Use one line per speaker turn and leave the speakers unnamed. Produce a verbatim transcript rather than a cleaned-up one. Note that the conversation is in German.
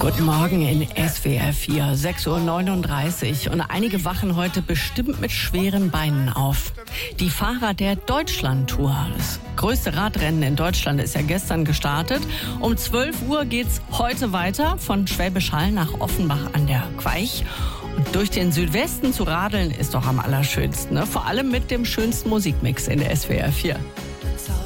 Guten Morgen in S W R vier, sechs Uhr neununddreißig. Und einige wachen heute bestimmt mit schweren Beinen auf. Die Fahrer der Deutschland-Tour. Das größte Radrennen in Deutschland ist ja gestern gestartet. Um zwölf Uhr geht's heute weiter von Schwäbisch Hall nach Offenbach an der Queich. Und durch den Südwesten zu radeln ist doch am allerschönsten, ne? Vor allem mit dem schönsten Musikmix in der S W R vier.